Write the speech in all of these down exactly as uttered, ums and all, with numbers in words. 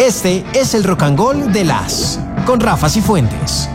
Este es el Rock and Roll de las con Rafa Cifuentes.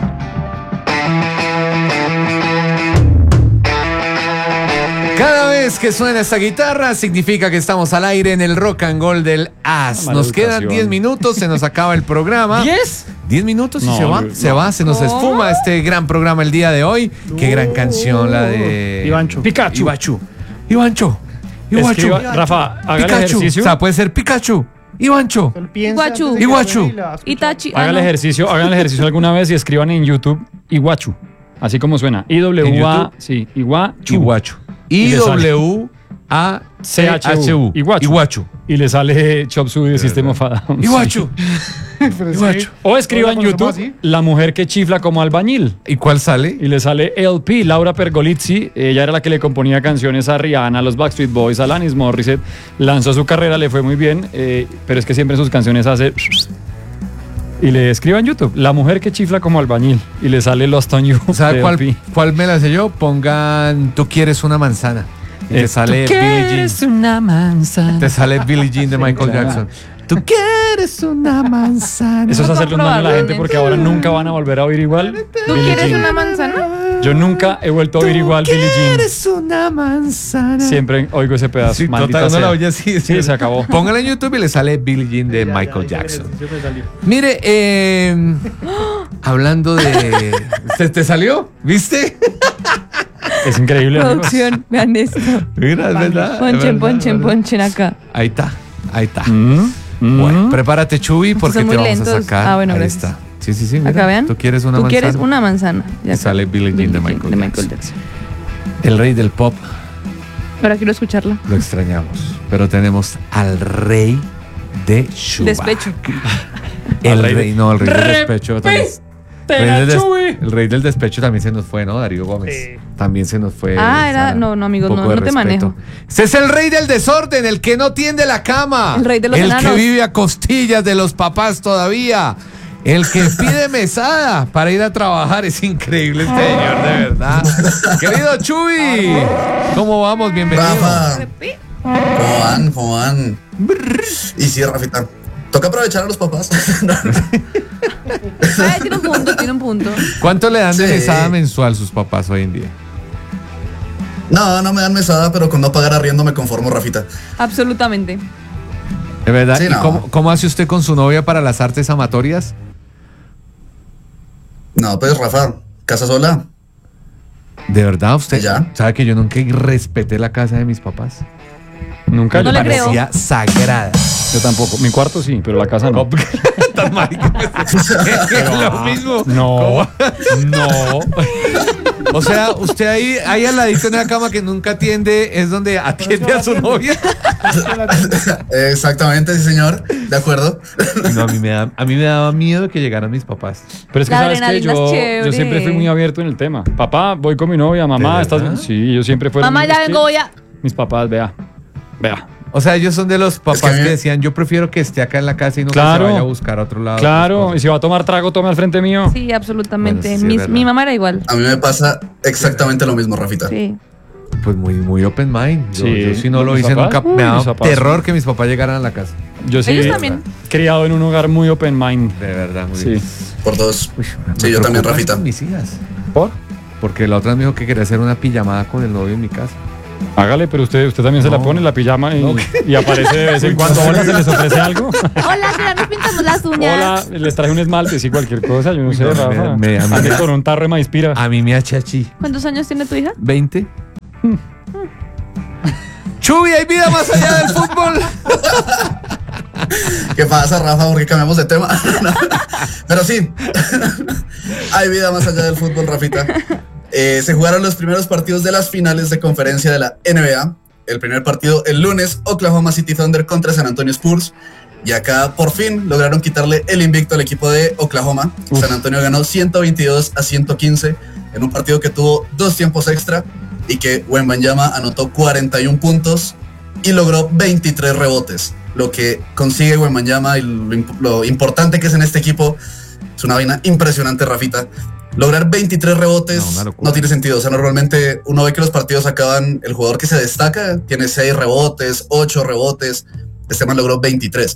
Cada vez que suena esta guitarra significa que estamos al aire en el Rock and Roll del As. Nos quedan diez minutos, se nos acaba el programa. ¿diez? diez minutos y no, se va, no. se va, se nos ¿Cómo? esfuma este gran programa el día de hoy. No. Qué gran canción la de Ivancho. Pikachu. Ivachu. Ivancho. Ivachu. Escriba, Rafa, haga el Pikachu. ejercicio. O sea, puede ser Pikachu. Ivancho. Iguachu. Iguachu. Itachi. Hagan el ejercicio, hagan el ejercicio alguna vez y escriban en YouTube Iguachu. Así como suena. I W A, sí, Iguachu. Iguachu. I W A C H U. Iguachu. Iguachu. Y le sale Chop Suey de System of a Down. Iguachu. Iguachu. O escriba en YouTube La mujer que chifla como albañil. ¿Y cuál sale? Y le sale L P, Laura Pergolizzi. Ella era la que le componía canciones a Rihanna, a los Backstreet Boys, a Alanis Morissette. Lanzó su carrera, le fue muy bien, eh, pero es que siempre en sus canciones hace... Y le escriba en YouTube La mujer que chifla como albañil. Y le sale Lost on You. ¿Sabes cuál, cuál me la sé yo? Pongan Tú quieres una manzana. Y eh, te sale Tú Billie quieres Jean. una manzana. Te sale Billie Jean de Michael Jackson. Tú quieres una manzana. Eso es hacerle un daño a la gente porque ahora nunca van a volver a oír igual. ¿Tú Billie quieres Jean. una manzana? Yo nunca he vuelto a oír igual Billie Jean. Tú quieres una manzana. Siempre oigo ese pedazo. Sí, maldita total, sea. no la oye así. Sí, se acabó. Póngala en YouTube y le sale Billie Jean de Michael Jackson. Mire, eh, hablando de... ¿Te, ¿Te salió? ¿Viste? Es increíble. Producción, vean esto. Mira, es verdad. Ponchen, ponchen, ponchen acá. Ahí está, ahí está. Mm, mm. Bueno, prepárate, Chuy, porque son te muy vamos lentos. a sacar. Ah, bueno, ahí gracias. está. Sí, sí, sí. Mira. Acá vean. Tú quieres una Tú manzana. quieres una manzana. Ya Y está. sale Billie Jean de Michael, de Michael Jackson. Jackson. El rey del pop, Ahora quiero escucharla. lo extrañamos. Pero tenemos al rey de Shuba. Despecho. El Al rey rey, de- no, el rey del despecho también. Te Rey la del des- Chuy. el rey del despecho también se nos fue, ¿no? Darío Gómez. Sí. También se nos fue. Ah, era- Sara. no, no, amigos, Un no, poco de no te respeto. manejo. Este es el rey del desorden, el que no tiende la cama. El rey de los El enanos. que vive a costillas de los papás todavía. El que pide mesada para ir a trabajar. Es increíble este señor, de verdad. Querido Chuy, ¿cómo vamos? Bienvenido. Rafa, ¿cómo van? ¿Cómo van? Y sí, Rafita, toca aprovechar a los papás. Ay, tiene un punto, tiene un punto. ¿Cuánto le dan de Sí. mesada mensual sus papás hoy en día? No, no me dan mesada, pero con no pagar arriendo me conformo, Rafita. Absolutamente. ¿De verdad? Sí, ¿Y no. cómo, cómo hace usted con su novia para las artes amatorias? No, pues Rafa, casa sola. ¿De verdad usted? ¿Ya? ¿Sabe que yo nunca respeté la casa de mis papás? Nunca. No yo, le creo. Parecía sagrada. yo tampoco. Mi cuarto sí, pero la casa no. Tan marica. Es lo mismo. No. No. O sea, usted ahí, ahí al ladito en la cama que nunca atiende, es donde atiende a su novia. Exactamente, sí, señor. De acuerdo. No, a mí me da, a mí me daba miedo que llegaran mis papás. Pero es que La sabes que adrenalina es yo, chévere. yo siempre fui muy abierto en el tema. Papá, voy con mi novia. Mamá, ¿De estás. verdad? Sí, yo siempre fui. Mamá, ya vengo, voy a. Mis papás, vea. Vea. O sea, ellos son de los papás Es que a mí- que decían, yo prefiero que esté acá en la casa y no Claro. que se vaya a buscar a otro lado. Claro, Pues, y si va a tomar trago, tome al frente mío. Sí, absolutamente. Bueno, sí, Mi, es verdad. mi mamá era igual. A mí me pasa exactamente lo mismo, Rafita. Sí. pues muy, muy open mind. Yo, Sí. yo si no lo Mis hice papás, nunca, uy, me mis daba papás. terror que mis papás llegaran a la casa. Yo sí. Ellos también. Criado en un hogar muy open mind. De verdad, muy Sí. bien. Por dos. Uy, me Sí, yo también, preocupa Rafita. con mis hijas. ¿Por? Porque la otra me dijo que quería hacer una pijamada con el novio en mi casa. Hágale, pero usted, usted también se No. la pone la pijama y, No. y aparece de vez en cuando. Hola, ¿se les ofrece algo? Hola, mira, nos pintamos las uñas. Hola, les traje un esmalte, sí, cualquier cosa, yo no sé, no, me- Rafa. me- a mí Ande me- con un tarro de maíz pira. A mí me achachi. ¿Cuántos años tiene tu hija? ¿veinte? Chuy, ¿hay vida más allá del fútbol? ¿Qué pasa, Rafa? Porque cambiamos de tema. Pero sí, hay vida más allá del fútbol, Rafita. Eh, se jugaron los primeros partidos de las finales de conferencia de la N B A. El primer partido el lunes, Oklahoma City Thunder contra San Antonio Spurs. Y acá por fin lograron quitarle el invicto al equipo de Oklahoma. Uf. San Antonio ganó ciento veintidós a ciento quince en un partido que tuvo dos tiempos extra y que Wembanyama anotó cuarenta y uno puntos y logró veintitrés rebotes. Lo que consigue Wembanyama y lo, imp- lo importante que es en este equipo es una vaina impresionante, Rafita. Lograr veintitrés No, rebotes una no, locura. tiene sentido. O sea, normalmente uno ve que los partidos acaban, el jugador que se destaca tiene seis rebotes, ocho rebotes. Este man logró veintitrés.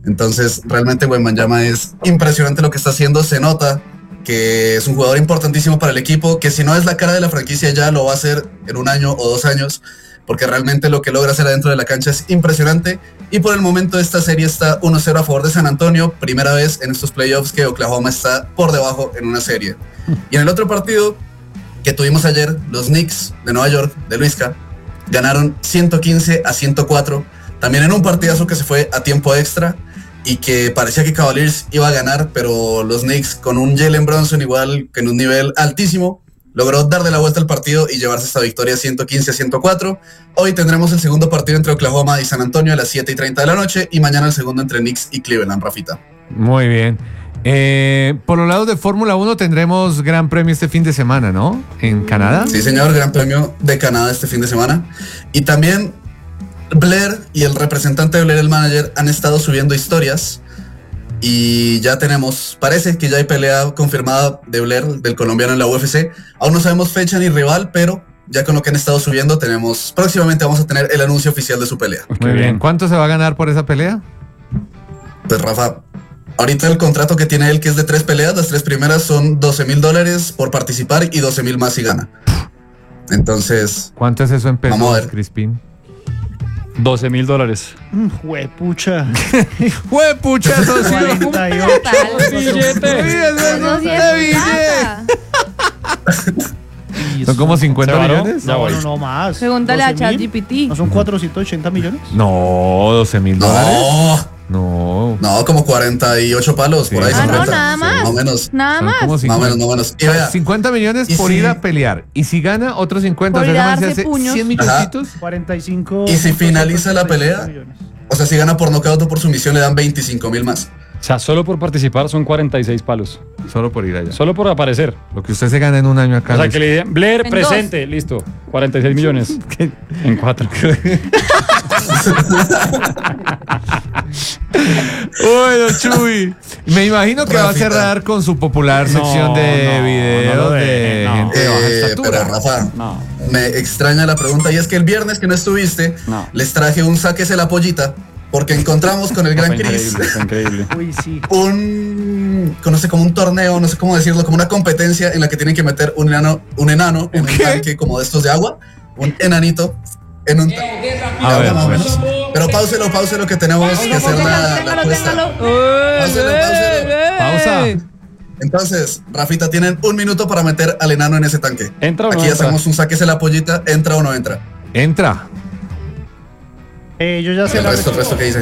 Entonces, realmente Wembanyama es impresionante lo que está haciendo. Se nota que es un jugador importantísimo para el equipo, que si no es la cara de la franquicia ya lo va a hacer en un año o dos años, porque realmente lo que logra hacer adentro de la cancha es impresionante. Y por el momento esta serie está uno cero a favor de San Antonio, primera vez en estos playoffs que Oklahoma está por debajo en una serie. Y en el otro partido que tuvimos ayer, los Knicks de Nueva York, de Luisca, ganaron ciento quince a ciento cuatro, también en un partidazo que se fue a tiempo extra y que parecía que Cavaliers iba a ganar, pero los Knicks, con un Jalen Brunson igual que en un nivel altísimo, logró darle la vuelta al partido y llevarse esta victoria ciento quince a ciento cuatro. Hoy tendremos el segundo partido entre Oklahoma y San Antonio a las siete y treinta de la noche, y mañana el segundo entre Knicks y Cleveland, Rafita. Muy bien. Eh, por los lados de Fórmula uno tendremos Gran Premio este fin de semana, ¿no? En Canadá. Sí, señor, Gran Premio de Canadá este fin de semana. Y también Blair y el representante de Blair, el manager, han estado subiendo historias. Y ya tenemos, parece que ya hay pelea confirmada de Blair, del colombiano, en la U F C. Aún no sabemos fecha ni rival, pero ya con lo que han estado subiendo tenemos, próximamente vamos a tener el anuncio oficial de su pelea. Muy bien. ¿Cuánto se va a ganar por esa pelea? Pues Rafa, ahorita el contrato que tiene él, que es de tres peleas, las tres primeras son doce mil dólares por participar y doce mil más si gana. Entonces, ¿cuánto es eso en pesos, vamos a ver. Crispín? doce mil dólares. Juepucha. ¡Juepucha, socio! cuarenta y ocho. Billete. Eso sí es plata. ¿Son como cincuenta ¿Se varó? millones? Ya No, voy. no, no más. Pregúntale a doce mil. ChatGPT. ¿No son cuatrocientos ochenta millones? No, doce mil dólares. no, No. no, como cuarenta y ocho palos, Sí. por ahí. Ah, no, cincuenta. nada Sí, más. más o menos. Nada Son más. como Más o cincuenta. menos, más o menos. Y vea, cincuenta millones y por si- ir a pelear. Y si gana, otros cincuenta. Por O sea, ir a nada más se darse hace puños. cien milloncitos. cuarenta y cinco. Y si finaliza la pelea, millones. o sea, si gana por nocaut o por sumisión, le dan veinticinco mil más. O sea, solo por participar son cuarenta y seis palos. Solo por ir allá. Solo por aparecer. Lo que usted se gana en un año acá. O sea, Luis. que le digan, Blair, En presente, listo. cuarenta y seis millones. En cuatro. Bueno, Chuy. Me imagino que va a Rafita. cerrar con su popular No, sección de no, videos no lo de deje, no. gente de baja Eh, estatura. pero Rafa, No. me extraña la pregunta, y es que el viernes que no estuviste, No. les traje un sáquese la pollita, porque encontramos con el gran Fue Chris increíble, fue increíble. Uy, sí. un, no sé, como un torneo, no sé cómo decirlo, como una competencia en la que tienen que meter un enano, un enano en un tanque como de estos de agua, un enanito en un tanque de A agua ver, más o pues. menos. Pero pauselo, pauselo que tenemos que hacer la, la Téngalo, apuesta. téngalo. Pauselo, pauselo. Pausa. Entonces, Rafita, tienen un minuto para meter al enano en ese tanque. ¿Entra o no Aquí entra? hacemos un sáquese la pollita, entra o no entra. Entra. Eh, yo ya sé El la resto, el resto que dice.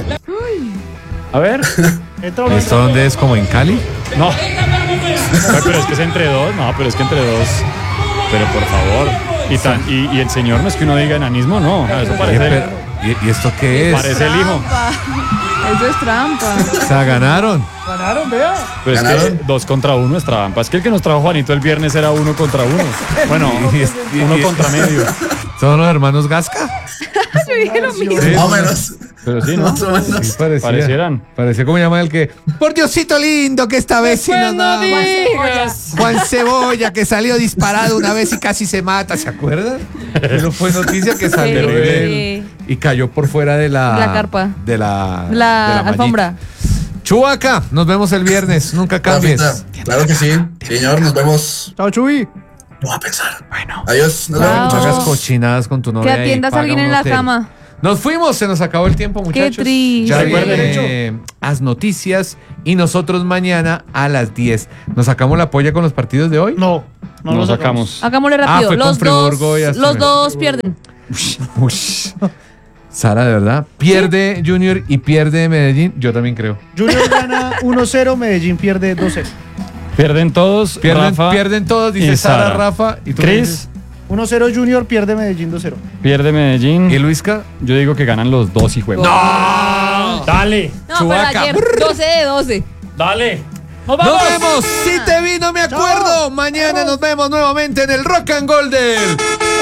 A ver. Entra o no ¿Esto dónde es? ¿Como en Cali? No. No, pero es que es entre dos. No, pero es que entre dos. Pero por favor. Y, tan- y, y el señor no es que uno diga enanismo, no. O sea, eso Oye, parece, pero- ¿y, y esto qué es? parece el hijo. Trampa. Eso es trampa. O sea, ganaron. ganaron, vea. Pero es que ¿Ganaron? dos contra uno es trampa. Es que el que nos trajo Juanito el viernes era uno contra uno. Bueno, Y es- y- uno y- contra medio. ¿Son los hermanos Gasca? Yo dije lo mismo. Sí. Más o menos. Pero sí, ¿no? Más o menos. Sí, parecía. Parecieran. Parecía como llama el que. Por Diosito lindo, que esta vez sí nos no daba. digas. Juan Cebolla, que salió disparado una vez y casi se mata, ¿se acuerdan? Pero fue noticia que salió Sí. de él y cayó por fuera de la. La carpa. De la. La, de la mallita. alfombra. Chubaca, nos vemos el viernes. Nunca cambies. Rafita, claro que sí. Señor, nos vemos. Chao, Chuy. No va a pensar. Bueno. Adiós. Nos Chao. vemos, No hagas muchachos. cochinadas con tu Que novia. y atiendas a paga alguien un en la hotel. cama. Nos fuimos, se nos acabó el tiempo, muchachos. triste. Ya Recuerden, viene Haz Noticias y nosotros mañana a las diez. ¿Nos sacamos la polla con los partidos de hoy? No, no Nos lo sacamos. Hagámosle Ah, rápido. fue con los Friburgo dos, y hasta los me- dos pierden. Ush. Sara, de verdad. Pierde Junior y pierde Medellín. Yo también creo. Junior gana uno cero, Medellín pierde dos cero. Pierden todos. Pierden, Rafa pierden todos, dice y Sara, Sara. Rafa. ¿Y tú qué Chris dices? uno cero Junior, pierde Medellín dos cero. pierde Medellín. ¿Y Luisca? Yo digo que ganan los dos y juegan. ¡No! Dale. No, Chubaca. pero ayer doce de doce. Dale. ¡Nos Nos vamos! vemos. Si te vi, no me acuerdo. Mañana nos vemos nuevamente en el Rock and Golden.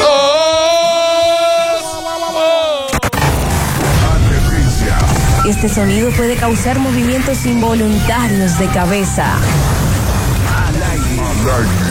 Este sonido puede causar movimientos involuntarios de cabeza. Al aire.